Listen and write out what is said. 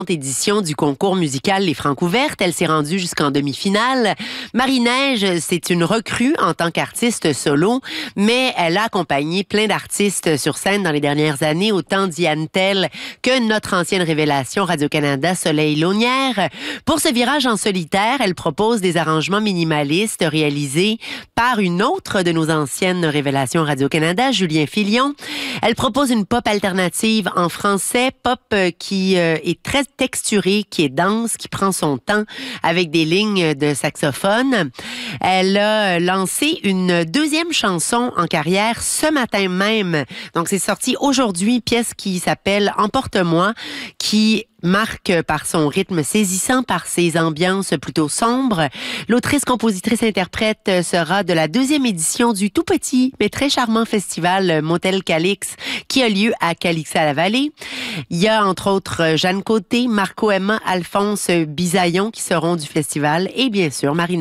Édition du concours musical Les Francs ouvertes. Elle s'est rendue jusqu'en demi-finale. Marie-Neige, c'est une recrue en tant qu'artiste solo, mais elle a accompagné plein d'artistes sur scène dans les dernières années, autant Diane Tell que notre ancienne révélation Radio-Canada, Soleil Launière. Pour ce virage en solitaire, elle propose des arrangements minimalistes réalisés par une autre de nos anciennes révélations Radio-Canada, Julien Filion. Elle propose une pop alternative en français, pop qui est très texturée, qui est dense, qui prend son temps avec des lignes de saxophone. Elle a lancé une deuxième chanson en carrière ce matin même. Donc, c'est sorti aujourd'hui, pièce qui s'appelle Emporte-moi, qui marque par son rythme saisissant, par ses ambiances plutôt sombres. L'autrice, compositrice, interprète sera de la deuxième édition du tout petit mais très charmant festival Motel Calix qui a lieu à Calix-à-la-Vallée. Il y a entre autres Jeanne Côté, Marco Emma, Alphonse Bisaillon qui seront du festival et bien sûr Marina.